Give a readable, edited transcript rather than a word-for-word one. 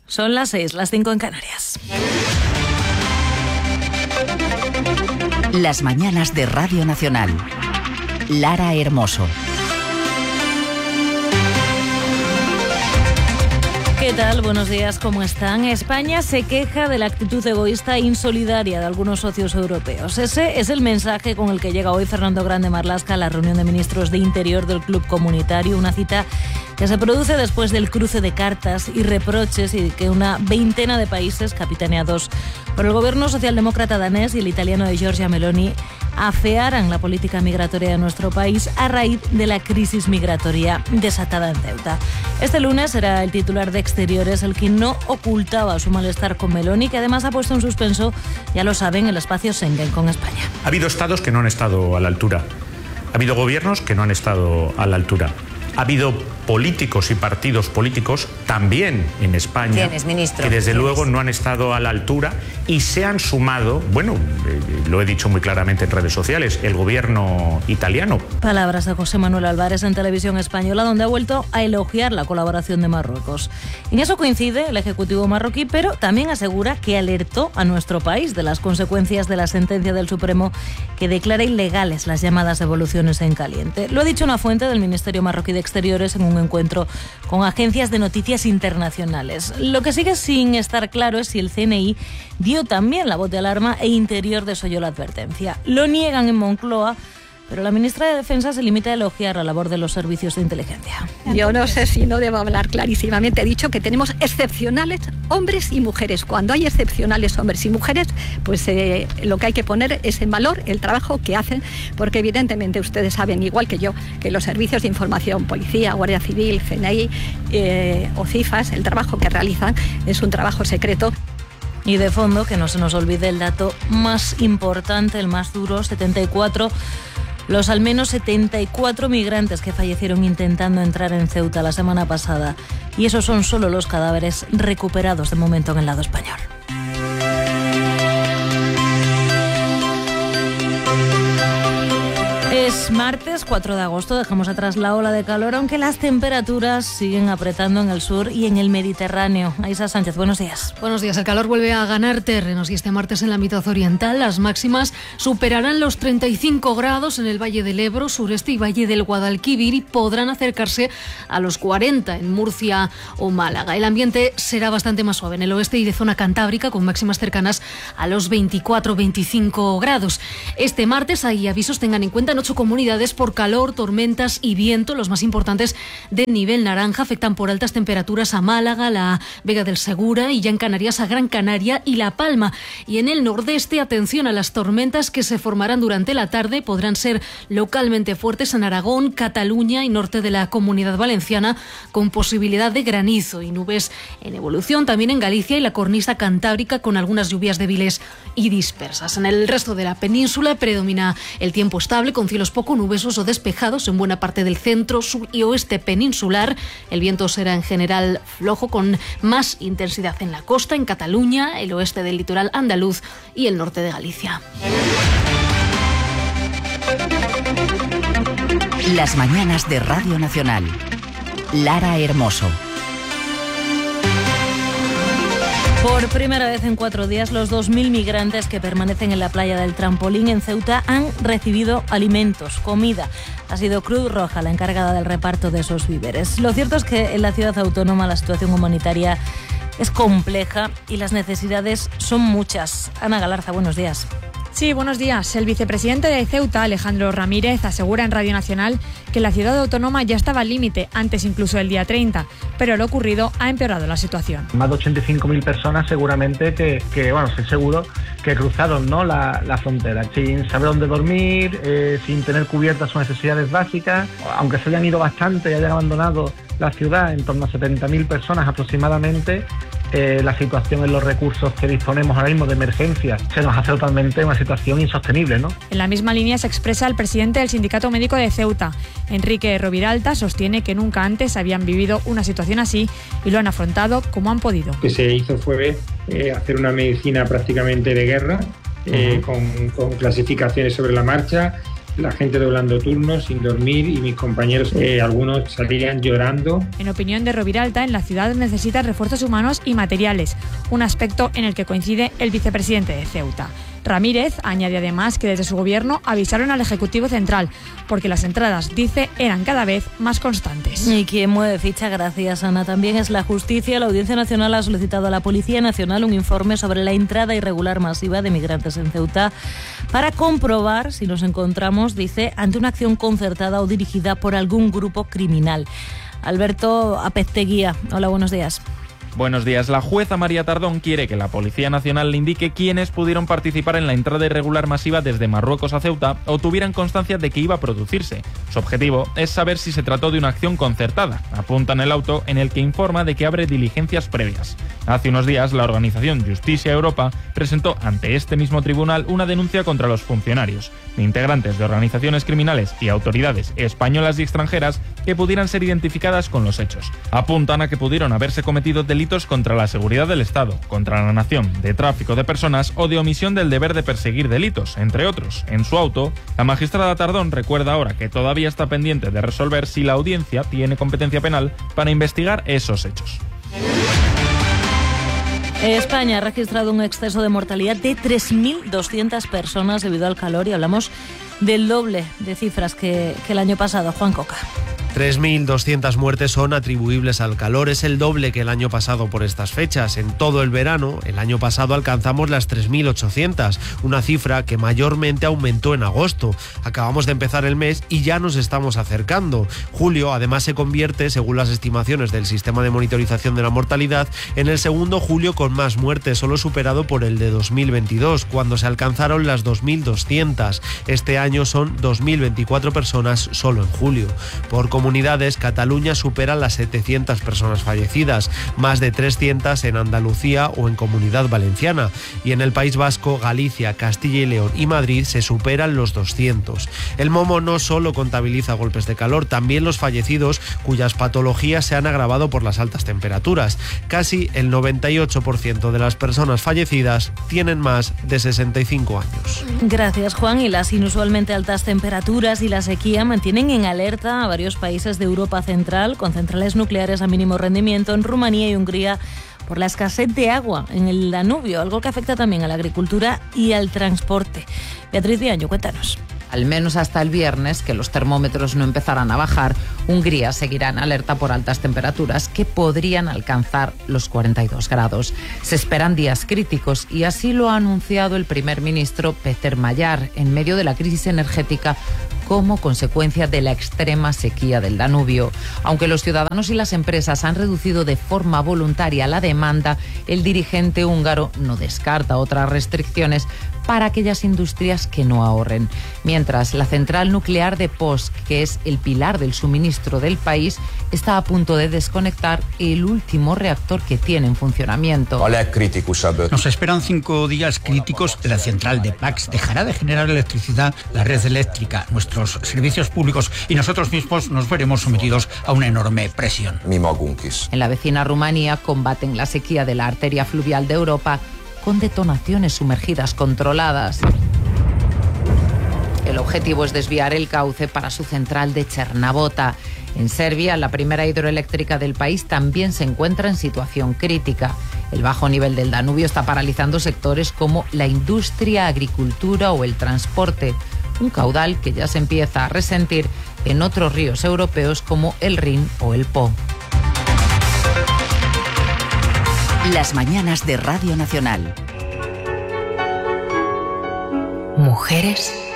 Son las 6, las 5 en Canarias. Las mañanas de Radio Nacional. Lara Hermoso. ¿Qué tal? Buenos días, ¿cómo están? España se queja de la actitud egoísta e insolidaria de algunos socios europeos. Ese es el mensaje con el que llega hoy Fernando Grande Marlaska a la reunión de ministros de Interior del Club Comunitario, una cita que se produce después del cruce de cartas y reproches y que una veintena de países, capitaneados por el gobierno socialdemócrata danés y el italiano de Giorgia Meloni, afearan la política migratoria de nuestro país a raíz de la crisis migratoria desatada en Ceuta. Este lunes era el titular de Exteriores el que no ocultaba su malestar con Meloni, que además ha puesto en suspenso, ya lo saben, el espacio Schengen con España. Ha habido estados que no han estado a la altura. Ha habido gobiernos que no han estado a la altura. Ha habido políticos y partidos políticos también en España que desde luego no han estado a la altura y se han sumado, bueno, lo he dicho muy claramente en redes sociales, el gobierno italiano. Palabras de José Manuel Álvarez en Televisión Española, donde ha vuelto a elogiar la colaboración de Marruecos. En eso coincide el Ejecutivo marroquí, pero también asegura que alertó a nuestro país de las consecuencias de la sentencia del Supremo que declara ilegales las llamadas devoluciones en caliente. Lo ha dicho una fuente del Ministerio Marroquí de Exteriores en un encuentro con agencias de noticias internacionales. Lo que sigue sin estar claro es si el CNI dio también la voz de alarma e Interior desoyó la advertencia. Lo niegan en Moncloa, pero la ministra de Defensa se limita a elogiar la labor de los servicios de inteligencia. Yo no sé si no debo hablar clarísimamente. He dicho que tenemos excepcionales hombres y mujeres. Cuando hay excepcionales hombres y mujeres, pues lo que hay que poner es en valor el trabajo que hacen, porque evidentemente ustedes saben, igual que yo, que los servicios de información, Policía, Guardia Civil, CNI o CIFAS, el trabajo que realizan es un trabajo secreto. Y de fondo, que no se nos olvide el dato más importante, el más duro, 74... Los al menos 74 migrantes que fallecieron intentando entrar en Ceuta la semana pasada. Y esos son solo los cadáveres recuperados de momento en el lado español. Es martes 4 de agosto, dejamos atrás la ola de calor, aunque las temperaturas siguen apretando en el sur y en el Mediterráneo. Aisa Sánchez, buenos días. Buenos días. El calor vuelve a ganar terrenos y este martes en la mitad oriental las máximas superarán los 35 grados en el Valle del Ebro, sureste y Valle del Guadalquivir y podrán acercarse a los 40 en Murcia o Málaga. El ambiente será bastante más suave en el oeste y de zona cantábrica con máximas cercanas a los 24-25 grados. Este martes hay avisos, tengan en cuenta, en 8 comunidades por calor, tormentas y viento. Los más importantes de nivel naranja afectan por altas temperaturas a Málaga, la Vega del Segura y ya en Canarias a Gran Canaria y La Palma. Y en el nordeste, atención a las tormentas que se formarán durante la tarde. Podrán ser localmente fuertes en Aragón, Cataluña y norte de la Comunidad Valenciana, con posibilidad de granizo y nubes en evolución también en Galicia y la cornisa cantábrica, con algunas lluvias débiles y dispersas. En el resto de la península predomina el tiempo estable, con cielos poco nubosos o despejados en buena parte del centro, sur y oeste peninsular. El viento será en general flojo, con más intensidad en la costa, en Cataluña, el oeste del litoral andaluz y el norte de Galicia. Las mañanas de Radio Nacional. Lara Hermoso. Por primera vez en 4 días, los 2.000 migrantes que permanecen en la playa del Trampolín en Ceuta han recibido alimentos, comida. Ha sido Cruz Roja la encargada del reparto de esos víveres. Lo cierto es que en la ciudad autónoma la situación humanitaria es compleja y las necesidades son muchas. Ana Galarza, buenos días. Sí, buenos días. El vicepresidente de Ceuta, Alejandro Ramírez, asegura en Radio Nacional que la ciudad autónoma ya estaba al límite, antes incluso del día 30, pero lo ocurrido ha empeorado la situación. Más de 85.000 personas seguramente que estoy seguro que cruzaron, ¿no?, la frontera, sin saber dónde dormir, sin tener cubiertas sus necesidades básicas, aunque se hayan ido bastante y hayan abandonado la ciudad, en torno a 70.000 personas aproximadamente. La situación en los recursos que disponemos ahora mismo de emergencia se nos hace totalmente una situación insostenible, ¿no? En la misma línea se expresa el presidente del Sindicato Médico de Ceuta. Enrique Roviralta sostiene que nunca antes habían vivido una situación así y lo han afrontado como han podido. Lo que se hizo fue hacer una medicina prácticamente de guerra, con clasificaciones sobre la marcha, la gente doblando turnos sin dormir y mis compañeros, algunos salían llorando. En opinión de Roviralta, en la ciudad necesita refuerzos humanos y materiales, un aspecto en el que coincide el vicepresidente de Ceuta. Ramírez añade además que desde su gobierno avisaron al Ejecutivo Central, porque las entradas, dice, eran cada vez más constantes. Y quien mueve ficha, gracias Ana, también es la justicia. La Audiencia Nacional ha solicitado a la Policía Nacional un informe sobre la entrada irregular masiva de migrantes en Ceuta para comprobar si nos encontramos, dice, ante una acción concertada o dirigida por algún grupo criminal. Alberto Apezteguía, hola, buenos días. Buenos días. La jueza María Tardón quiere que la Policía Nacional le indique quiénes pudieron participar en la entrada irregular masiva desde Marruecos a Ceuta o tuvieran constancia de que iba a producirse. Su objetivo es saber si se trató de una acción concertada. Apunta en el auto en el que informa de que abre diligencias previas. Hace unos días, la organización Justicia Europa presentó ante este mismo tribunal una denuncia contra los funcionarios, integrantes de organizaciones criminales y autoridades españolas y extranjeras que pudieran ser identificadas con los hechos. Apuntan a que pudieron haberse cometido delitos contra la seguridad del Estado, contra la nación, de tráfico de personas o de omisión del deber de perseguir delitos, entre otros. En su auto, la magistrada Tardón recuerda ahora que todavía está pendiente de resolver si la audiencia tiene competencia penal para investigar esos hechos. España ha registrado un exceso de mortalidad de 3.200 personas debido al calor y hablamos del doble de cifras que el año pasado. Juan Coca. 3.200 muertes son atribuibles al calor, es el doble que el año pasado por estas fechas. En todo el verano, el año pasado alcanzamos las 3.800, una cifra que mayormente aumentó en agosto. Acabamos de empezar el mes y ya nos estamos acercando. Julio, además, se convierte, según las estimaciones del Sistema de Monitorización de la Mortalidad, en el segundo julio con más muertes, solo superado por el de 2022, cuando se alcanzaron las 2.200. Este año son 2.024 personas solo en julio. Por comunidades, Cataluña supera las 700 personas fallecidas, más de 300 en Andalucía o en Comunidad Valenciana, y en el País Vasco, Galicia, Castilla y León y Madrid se superan los 200. El Momo no solo contabiliza golpes de calor, también los fallecidos cuyas patologías se han agravado por las altas temperaturas. Casi el 98% de las personas fallecidas tienen más de 65 años. Gracias, Juan. Y las inusualmente altas temperaturas y la sequía mantienen en alerta a varios países de Europa Central, con centrales nucleares a mínimo rendimiento en Rumanía y Hungría, por la escasez de agua en el Danubio, algo que afecta también a la agricultura y al transporte. Beatriz Viaño, cuéntanos. Al menos hasta el viernes, que los termómetros no empezarán a bajar, Hungría seguirá en alerta por altas temperaturas que podrían alcanzar los 42 grados. Se esperan días críticos y así lo ha anunciado el primer ministro Péter Majár en medio de la crisis energética como consecuencia de la extrema sequía del Danubio. Aunque los ciudadanos y las empresas han reducido de forma voluntaria la demanda, el dirigente húngaro no descarta otras restricciones para aquellas industrias que no ahorren. Mientras, la central nuclear de Płock, que es el pilar del suministro del país, está a punto de desconectar el último reactor que tiene en funcionamiento. Nos esperan 5 días críticos. La central de Płock dejará de generar electricidad, la red eléctrica, nuestros servicios públicos y nosotros mismos nos veremos sometidos a una enorme presión. En la vecina Rumanía combaten la sequía de la arteria fluvial de Europa con detonaciones sumergidas controladas. El objetivo es desviar el cauce para su central de Chernavota. En Serbia, la primera hidroeléctrica del país también se encuentra en situación crítica. El bajo nivel del Danubio está paralizando sectores como la industria, agricultura o el transporte. Un caudal que ya se empieza a resentir en otros ríos europeos como el Rin o el Po. Las mañanas de Radio Nacional. Mujeres